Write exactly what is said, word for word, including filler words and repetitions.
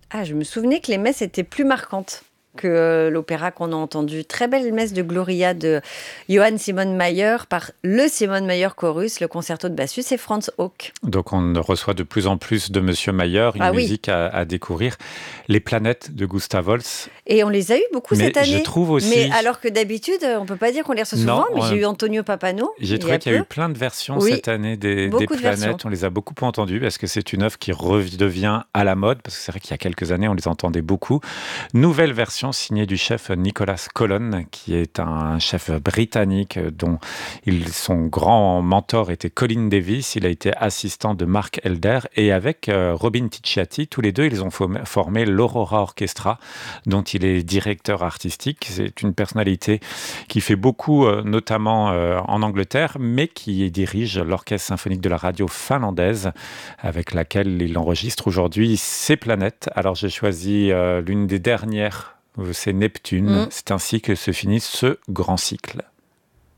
Ah, je me souvenais que les messes étaient plus marquantes que euh, l'opéra qu'on a entendu. Très belle messe de Gloria de Johann Simon Mayer par le Simon Mayer Chorus, le concerto de Bassus et Franz Hauck. Donc on reçoit de plus en plus de Monsieur Mayer, une Ah oui, musique à, à découvrir. Les planètes de Gustav Holst. et on les a eu beaucoup Mais cette je année. trouve Mais aussi, alors que d'habitude, on peut pas dire qu'on les reçoit souvent, non, mais j'ai on- eu Antonio Papano j'ai il y trouvé a qu'il y a eu peu. plein de versions Oui, cette année des, des beaucoup de versions. planètes. On les a beaucoup entendues parce que c'est une œuvre qui redevient à la mode. Parce que c'est vrai qu'il y a quelques années, on les entendait beaucoup. Nouvelle version signée du chef Nicholas Colon, qui est un chef britannique dont il, son grand mentor était Colin Davis. Il a été assistant de Mark Elder et avec euh, Robin Ticciati, tous les deux, ils ont formé, formé l'Aurora Orchestra, dont il est directeur artistique. C'est une personnalité qui fait beaucoup, euh, notamment euh, en Angleterre, mais qui dirige l'Orchestre symphonique de la radio finlandaise, avec laquelle il enregistre aujourd'hui ses planètes. Alors j'ai choisi euh, l'une des dernières, euh, c'est Neptune. Mm. C'est ainsi que se finit ce grand cycle.